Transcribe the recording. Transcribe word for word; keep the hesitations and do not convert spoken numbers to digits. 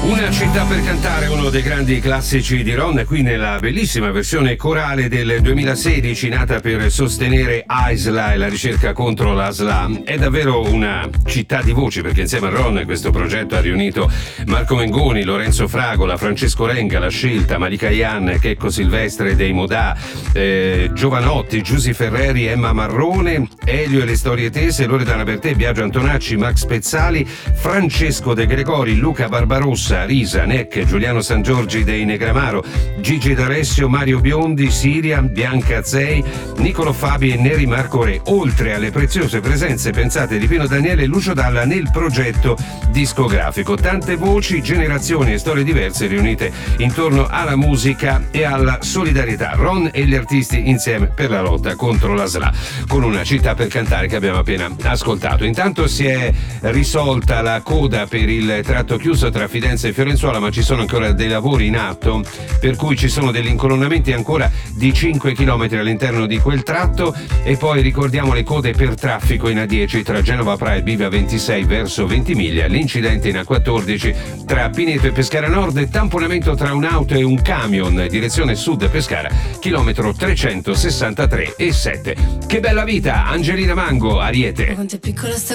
Una città per cantare, uno dei grandi classici di Ron, qui nella bellissima versione corale del duemilasedici, nata per sostenere A S L A e la ricerca contro la S L A. È davvero una città di voci, perché insieme a Ron questo progetto ha riunito Marco Mengoni, Lorenzo Fragola, Francesco Renga, La Scelta, Malika Yan, Checco Silvestre, Dei Modà, eh, Giovanotti, Giusy Ferreri, Emma Marrone, Elio e le storie tese, Loredana Bertè, Biagio Antonacci, Max Pezzali, Francesco De Gregori, Luca Barbarossa, Risa, Neck, Giuliano San Giorgi dei Negramaro, Gigi D'Alessio, Mario Biondi, Siria, Bianca Zei, Nicolo Fabi e Neri Marco Re, oltre alle preziose presenze pensate di Pino Daniele e Lucio Dalla nel progetto discografico. Tante voci, generazioni e storie diverse riunite intorno alla musica e alla solidarietà. Ron e gli artisti insieme per la lotta contro la S L A, con una città per cantare che abbiamo appena ascoltato. Intanto si è risolta la coda per il tratto chiuso tra Fidenza e Fiorenzuola, ma ci sono ancora dei lavori in atto, per cui ci sono degli incolonnamenti ancora di cinque chilometri all'interno di quel tratto. E poi ricordiamo le code per traffico in A dieci tra Genova Pra e Bivia ventisei verso Ventimiglia, l'incidente in A quattordici tra Pineto e Pescara Nord e tamponamento tra un'auto e un camion direzione sud Pescara, chilometro trecentosessantatré e sette. Che bella vita, Angelina Mango, Ariete.